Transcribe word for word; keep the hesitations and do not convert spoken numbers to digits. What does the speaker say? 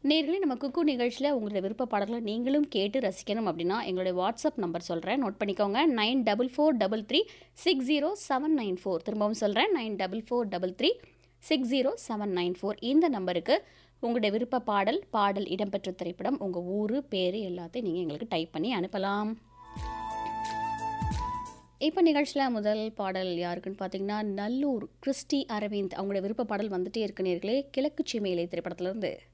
நேர்களே நம்ம குக்கு நிகழ்ச்சியில் உங்களோட விருப்ப பாடல்களை நீங்களும் கேட்டு ரசிக்கணும் அப்படின்னா எங்களுடைய வாட்ஸ்அப் நம்பர் சொல்கிறேன், நோட் பண்ணிக்கோங்க. Nine double four double three six zero seven nine four திரும்பவும் சொல்கிறேன், nine double four double three six zero seven nine four இந்த நம்பருக்கு உங்களுடைய விருப்ப பாடல், பாடல் இடம்பெற்ற திரைப்படம், உங்கள் ஊர் பேர் எல்லாத்தையும் நீங்கள் எங்களுக்கு டைப் பண்ணி அனுப்பலாம். இப்போ நிகழ்ச்சியில் முதல் பாடல் யாருக்குன்னு பார்த்தீங்கன்னா, நல்லூர் கிறிஸ்டி அரவிந்த் அவங்களுடைய விருப்ப பாடல் வந்துட்டே இருக்கு நேர்களே. கிழக்கு சீமையிலே திரைப்படத்திலிருந்து